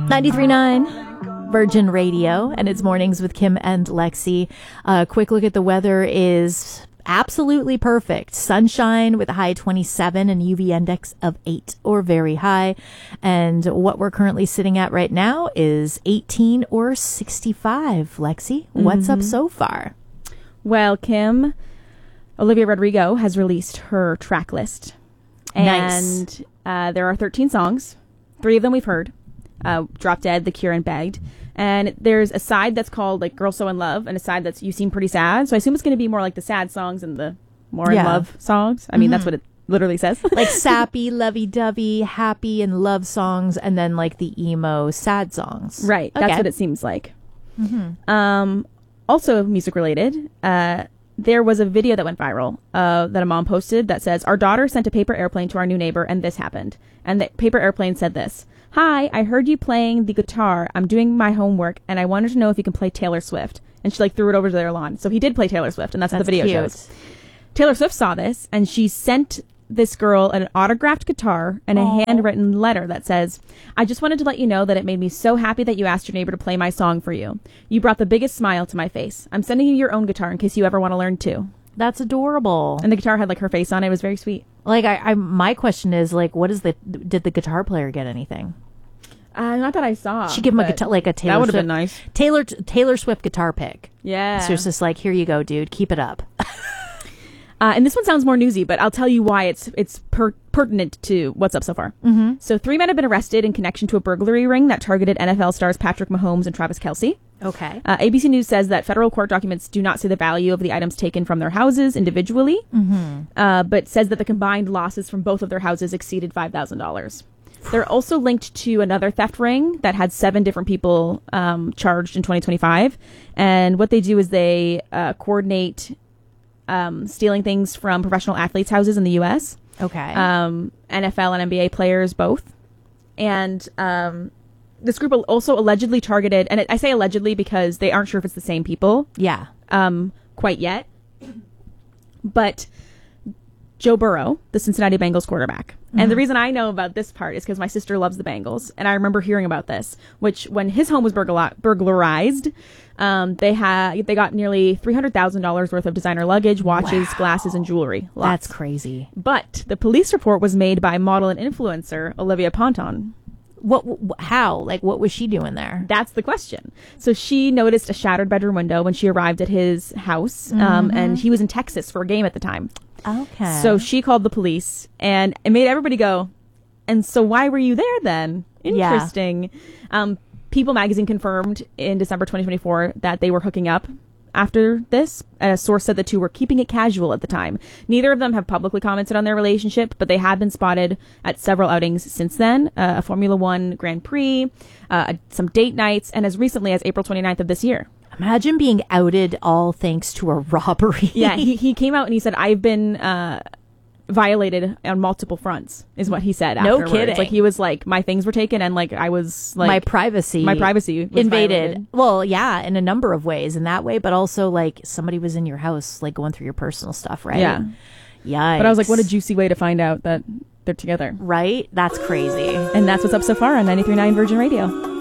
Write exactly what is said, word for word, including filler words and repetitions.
ninety-three point nine Virgin Radio, and it's Mornings with Kim and Lexi. A uh, quick look at the weather is absolutely perfect. Sunshine with a high twenty-seven and U V index of eight or very high. And what we're currently sitting at right now is eighteen or sixty-five. Lexi, what's mm-hmm. up so far? Well, Kim, Olivia Rodrigo has released her track list. Nice. And uh, there are thirteen songs. Three of them we've heard. Uh, Drop Dead, The Cure, and Begged. And there's a side that's called like Girl So In Love and a side that's You Seem Pretty Sad. So I assume it's going to be more like the sad songs and the more yeah. in love songs. I mean, mm-hmm. that's what it literally says. Like sappy, lovey-dovey, happy, and love songs, and then like the emo sad songs. Right. Okay. That's what it seems like. Mm-hmm. Um, also music related, uh, there was a video that went viral uh, that a mom posted that says, our daughter sent a paper airplane to our new neighbor and this happened. And the paper airplane said this: hi, I heard you playing the guitar. I'm doing my homework and I wanted to know if you can play Taylor Swift. And she like threw it over to their lawn. So he did play Taylor Swift, and that's, that's what the video cute. shows. Taylor Swift saw this and she sent this girl an autographed guitar and Aww. a handwritten letter that says, I just wanted to let you know that it made me so happy that you asked your neighbor to play my song for you. You brought the biggest smile to my face. I'm sending you your own guitar in case you ever want to learn too. That's adorable. And the guitar had like her face on it. It was very sweet. Like, I, I my question is, like, what is the, did the guitar player get anything? Uh, not that I saw. She give him a guitar, like a Taylor That would have Swift, been nice. Taylor, Taylor Swift guitar pick. Yeah. So it's just like, here you go, dude. Keep it up. Uh, and this one sounds more newsy, but I'll tell you why it's it's per- pertinent to what's up so far. Mm-hmm. So three men have been arrested in connection to a burglary ring that targeted N F L stars Patrick Mahomes and Travis Kelce. Okay. Uh, A B C News says that federal court documents do not say the value of the items taken from their houses individually, Mm-hmm. uh, but says that the combined losses from both of their houses exceeded five thousand dollars. They're also linked to another theft ring that had seven different people um, charged in twenty twenty-five. And what they do is they uh, coordinate um, stealing things from professional athletes' houses in the U S Okay. Um, N F L and N B A players both. And um, this group also allegedly targeted, and I say allegedly because they aren't sure if it's the same people yeah. um, quite yet. But Joe Burrow, the Cincinnati Bengals quarterback. Mm-hmm. And the reason I know about this part is because my sister loves the Bengals. And I remember hearing about this, which when his home was burgla- burglarized, um, they had they got nearly three hundred thousand dollars worth of designer luggage, watches, wow. glasses, and jewelry. Lots. That's crazy. But the police report was made by model and influencer Olivia Ponton. What, wh- how? Like, what was she doing there? That's the question. So she noticed a shattered bedroom window when she arrived at his house. Mm-hmm. Um, and he was in Texas for a game at the time. Okay. So she called the police, and it made everybody go, and so why were you there then? Interesting. Yeah. Um, People magazine confirmed in December twenty twenty-four that they were hooking up after this. A source said the two were keeping it casual at the time. Neither of them have publicly commented on their relationship, but they have been spotted at several outings since then. Uh, a Formula One Grand Prix, uh, some date nights, and as recently as April twenty-ninth of this year. Imagine being outed all thanks to a robbery. Yeah, he, he came out and he said, I've been uh, violated on multiple fronts, is what he said No afterwards. kidding. Like, he was like, my things were taken, and like, I was like... My privacy. My privacy was invaded. violated. Well, yeah, in a number of ways. In that way, but also, like, somebody was in your house, like, going through your personal stuff, right? Yeah. Yikes. But I was like, what a juicy way to find out that they're together. Right? That's crazy. And that's what's up so far on ninety-three point nine Virgin Radio.